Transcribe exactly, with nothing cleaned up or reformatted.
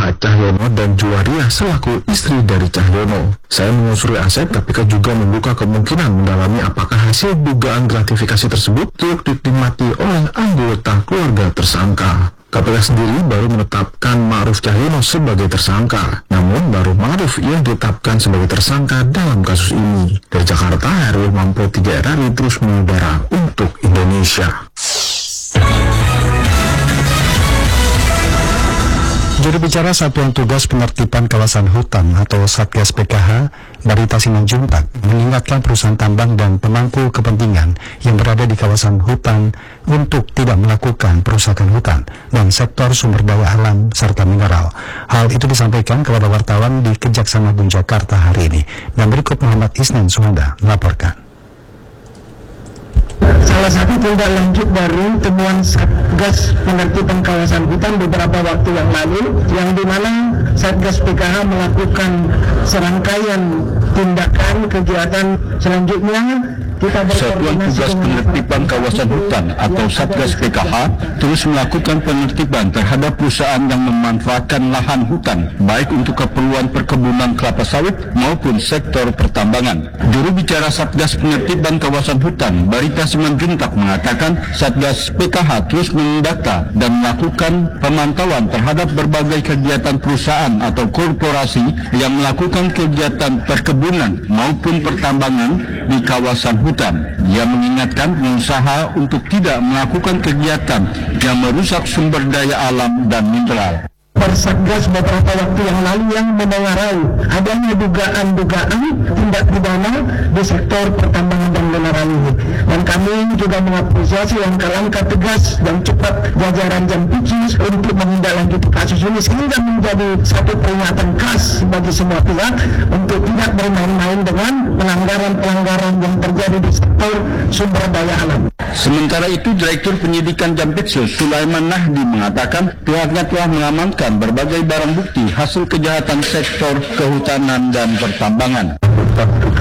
Saat Cahyono dan Juwariah selaku istri dari Cahyono. Saya menelusuri aset, K P K juga membuka kemungkinan mendalami apakah hasil dugaan gratifikasi tersebut turut dinikmati oleh anggota keluarga tersangka. K P K sendiri baru menetapkan Ma'ruf Cahyono sebagai tersangka, namun baru Ma'ruf yang ditetapkan sebagai tersangka dalam kasus ini. Dari Jakarta, Herul Mampu tiga R R I terus mengudara untuk Indonesia. Juru bicara Satuan Tugas Penertiban Kawasan Hutan atau Satgas P K H, Barita Simanjuntak, mengingatkan perusahaan tambang dan pemangku kepentingan yang berada di kawasan hutan untuk tidak melakukan perusakan hutan dan sektor sumber daya alam serta mineral. Hal itu disampaikan kepada wartawan di Kejaksaan Agung Jakarta hari ini. Dan berikut Muhammad Isnan Suhanda melaporkan. Salah satu tindak lanjut dari temuan Satgas Penertiban Kawasan Hutan beberapa waktu yang lalu, yang dimana Satgas P K H melakukan serangkaian tindakan kegiatan selanjutnya. Satuan Tugas Penertiban Kawasan Hutan atau Satgas P K H terus melakukan penertiban terhadap perusahaan yang memanfaatkan lahan hutan, baik untuk keperluan perkebunan kelapa sawit maupun sektor pertambangan. Juru bicara Satgas Penertiban Kawasan Hutan, Barita Simanjuntak, mengatakan Satgas P K H terus mendata dan melakukan pemantauan terhadap berbagai kegiatan perusahaan atau korporasi yang melakukan kegiatan perkebunan maupun pertambangan di kawasan hutan. Ia mengingatkan pengusaha untuk tidak melakukan kegiatan yang merusak sumber daya alam dan mineral. Persatgas beberapa waktu yang lalu yang menengarai adanya dugaan-dugaan tindak pidana di sektor pertambangan dan mineral ini. Dan kami juga mengapresiasi langkah-langkah tegas dan cepat jajaran Jampitsus untuk menindaklanjuti kasus ini sehingga menjadi satu peringatan khas bagi semua pihak untuk tidak bermain-main dengan pelanggaran-pelanggaran yang terjadi di sektor sumber daya alam. Sementara itu, Direktur Penyidikan Jampitsus Sulaiman Nahdi mengatakan pihaknya telah mengamankan berbagai barang bukti hasil kejahatan sektor kehutanan dan pertambangan.